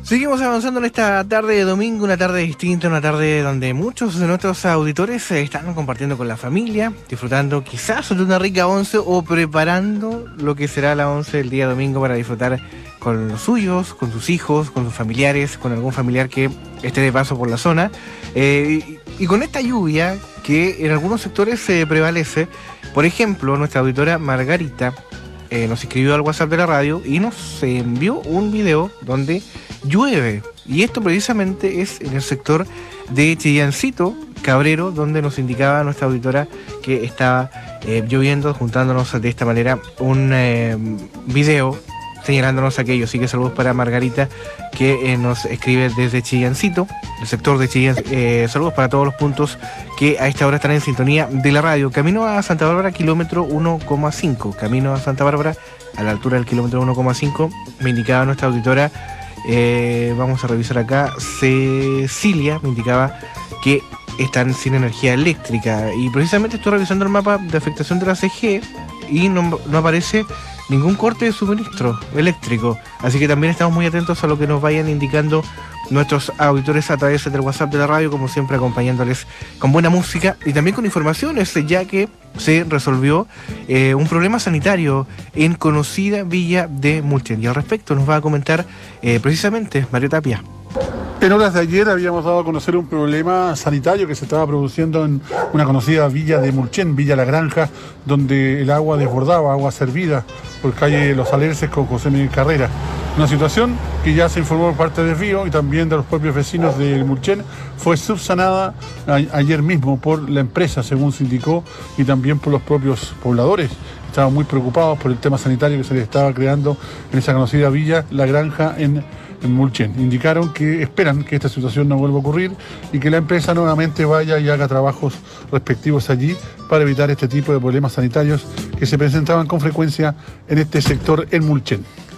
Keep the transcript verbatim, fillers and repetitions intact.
Seguimos avanzando en esta tarde de domingo, una tarde distinta, una tarde donde muchos de nuestros auditores están compartiendo con la familia, disfrutando quizás de una rica once o preparando lo que será la once del día domingo para disfrutar con los suyos, con sus hijos, con sus familiares, con algún familiar que esté de paso por la zona. Eh, y, y con esta lluvia que en algunos sectores se eh, prevalece, por ejemplo, nuestra auditora Margarita eh, nos escribió al WhatsApp de la radio y nos eh, envió un video donde llueve, y esto precisamente es en el sector de Chillancito, Cabrero, donde nos indicaba nuestra auditora que estaba eh, lloviendo, juntándonos de esta manera un eh, video señalándonos aquello. Así que saludos para Margarita, que eh, nos escribe desde Chillancito, el sector de Chillancito. Eh, saludos para todos los puntos que a esta hora están en sintonía de la radio. Camino a Santa Bárbara, kilómetro uno coma cinco. Camino a Santa Bárbara, a la altura del kilómetro uno coma cinco, me indicaba nuestra auditora. Eh, vamos a revisar acá. Cecilia me indicaba que están sin energía eléctrica, y precisamente estoy revisando el mapa de afectación de la C G y no, no aparece ningún corte de suministro eléctrico, así que también estamos muy atentos a lo que nos vayan indicando nuestros auditores a través del WhatsApp de la radio, como siempre acompañándoles con buena música y también con informaciones, ya que se resolvió eh, un problema sanitario en conocida villa de Mulchen, y al respecto nos va a comentar eh, precisamente Mario Tapia. En horas de ayer habíamos dado a conocer un problema sanitario que se estaba produciendo en una conocida villa de Mulchen, Villa La Granja, donde el agua desbordaba, agua servida por calle Los Alerces con José Miguel Carrera. Una situación que ya se informó por parte del Río y también de los propios vecinos de Mulchen, fue subsanada a, ayer mismo por la empresa, según se indicó, y también por los propios pobladores. Estaban muy preocupados por el tema sanitario que se les estaba creando en esa conocida villa La Granja en en Mulchen. Indicaron que esperan que esta situación no vuelva a ocurrir y que la empresa nuevamente vaya y haga trabajos respectivos allí para evitar este tipo de problemas sanitarios que se presentaban con frecuencia en este sector en Mulchen.